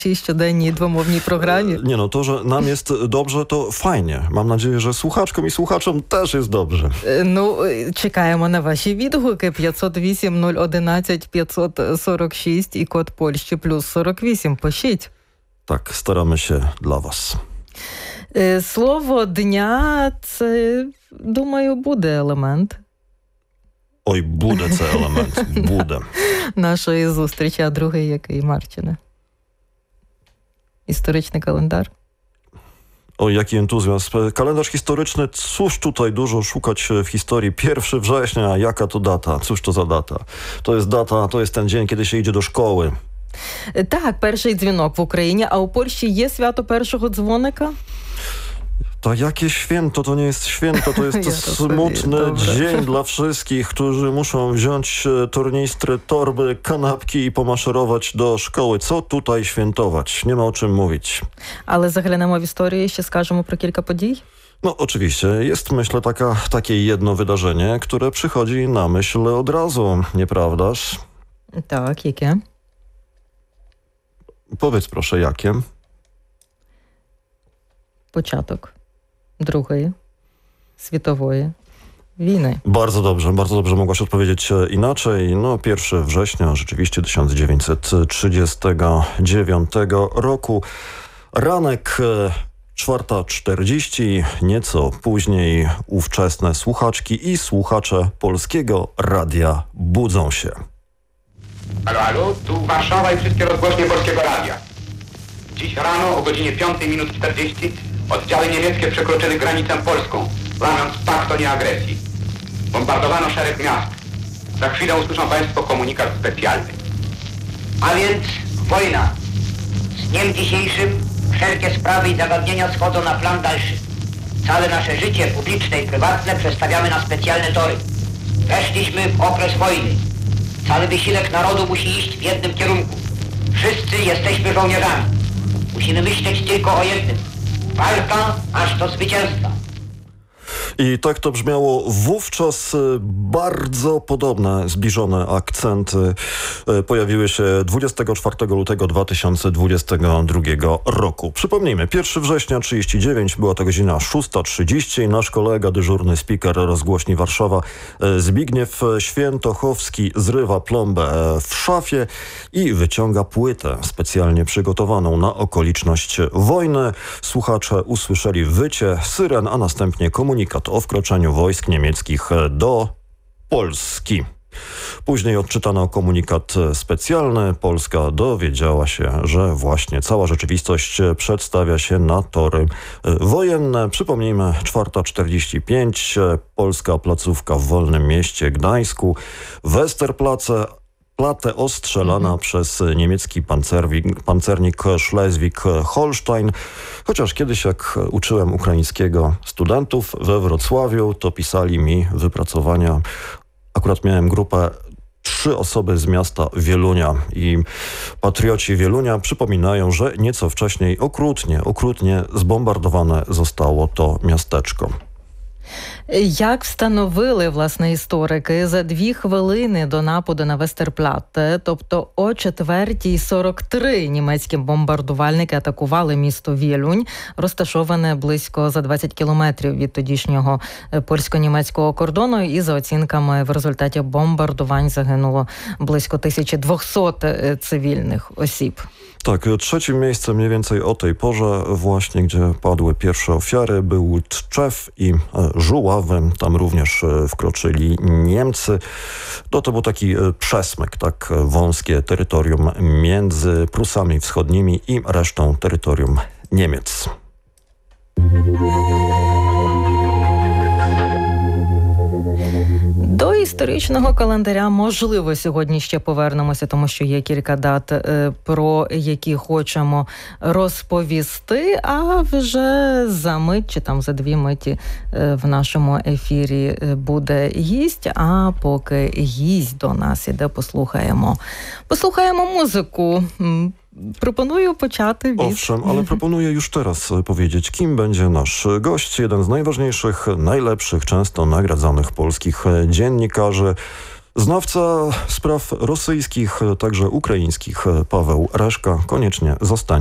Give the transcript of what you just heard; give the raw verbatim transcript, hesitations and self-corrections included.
щоденній двомовній програмі. Nie no, to, że nam jest dobrze, to fajnie. Mam nadzieję, że słuchaczkom i słuchaczom też jest dobrze. Ну, чекаємо на ваші відгуки. п'ятсот вісім нуль одинадцять п'ятсот сорок шість і код Польщі плюс сорок вісім. Пишіть. Tak, staramy się dla was. Слово дня – це, думаю, буде елемент. Ой, буде це елемент. Буде. Нашої зустрічі. А другий який, Марчине? Historyczny kalendarz? O, jaki entuzjazm. Kalendarz historyczny, cóż tutaj dużo szukać w historii. pierwszego września, jaka to data? Cóż to za data? To jest data, to jest ten dzień, kiedy się idzie do szkoły. Так, перший дзвінок в Україні. А у Польщі є свято першого дзвоника? To jakie święto? To nie jest święto, to jest Ja to smutny sobie, dobra. dzień dla wszystkich, którzy muszą wziąć tornistry, torby, kanapki i pomaszerować do szkoły. Co tutaj świętować? Nie ma o czym mówić. Але заглянемо в історію, ще скажемо про кілька подій. No oczywiście, jest myślę taka, takie jedno wydarzenie, które przychodzi na myśl od razu, nieprawdaż? Так, яке? Powiedz proszę, jakie? Початок Другої світової winy. Bardzo dobrze, bardzo dobrze mogłaś odpowiedzieć e, inaczej. No, pierwszego września rzeczywiście tysiąc dziewięćset trzydziestego dziewiątego roku. Ranek e, czwarta czterdzieści, nieco później ówczesne słuchaczki i słuchacze Polskiego Radia budzą się. Halo, halo, tu Warszawa i wszystkie rozgłośnie Polskiego Radia. Dziś rano o godzinie piątej minut czterdzieści oddziały niemieckie przekroczyły granicę polską, łamiąc pakt o nieagresji. Bombardowano szereg miast. Za chwilę usłyszą Państwo komunikat specjalny. A więc wojna. Z dniem dzisiejszym wszelkie sprawy i zagadnienia schodzą na plan dalszy. Całe nasze życie publiczne i prywatne przestawiamy na specjalne tory. Weszliśmy w okres wojny. Cały wysiłek narodu musi iść w jednym kierunku. Wszyscy jesteśmy żołnierzami. Musimy myśleć tylko o jednym. Walka aż do zwycięstwa. I tak to brzmiało wówczas. Bardzo podobne, zbliżone akcenty pojawiły się dwudziestego czwartego lutego dwa tysiące dwudziestego drugiego roku. Przypomnijmy, pierwszego września trzydzieści dziewięć, była to godzina szósta trzydzieści. Nasz kolega, dyżurny speaker rozgłośni Warszawa, Zbigniew Świętochowski, zrywa plombę w szafie i wyciąga płytę specjalnie przygotowaną na okoliczność wojny. Słuchacze usłyszeli wycie syren, a następnie komunikat o wkroczeniu wojsk niemieckich do Polski. Później odczytano komunikat specjalny. Polska dowiedziała się, że właśnie cała rzeczywistość przedstawia się na tory wojenne. Przypomnijmy, czwarta czterdzieści pięć, polska placówka w Wolnym Mieście Gdańsku, Westerplatte, Platę ostrzelana mhm. przez niemiecki pancernik, pancernik Schleswig-Holstein. Chociaż kiedyś, jak uczyłem ukraińskiego studentów we Wrocławiu, to pisali mi wypracowania. Akurat miałem grupę trzy osoby z miasta Wielunia i patrioci Wielunia przypominają, że nieco wcześniej okrutnie, okrutnie zbombardowane zostało to miasteczko. Як встановили, власне, історики, за дві хвилини до нападу на Вестерплатте, тобто о четвертій сорок три німецькі бомбардувальники атакували місто Вєлюнь, розташоване близько за двадцять кілометрів від тодішнього польсько-німецького кордону, і за оцінками в результаті бомбардувань загинуло близько тисячі двохсот цywilnych osób. Tak, trzecim miejscem mniej więcej o tej porze właśnie, gdzie padły pierwsze ofiary, był Tczew i Żuławy. Tam również wkroczyli Niemcy. No to był taki przesmyk, tak wąskie terytorium między Prusami Wschodnimi i resztą terytorium Niemiec. До історичного календаря, можливо, сьогодні ще повернемося, тому що є кілька дат, про які хочемо розповісти, а вже за мить, чи там за дві миті в нашому ефірі буде гість, а поки гість до нас іде, послухаємо. Послухаємо музику. Proponuję почати від... Owszem, ale proponuję już teraz powiedzieć, kim będzie nasz gość. Jeden z najważniejszych, najlepszych, często nagradzanych polskich dziennikarzy. Znawca spraw rosyjskich, także ukraińskich, Paweł Reszka koniecznie zostanie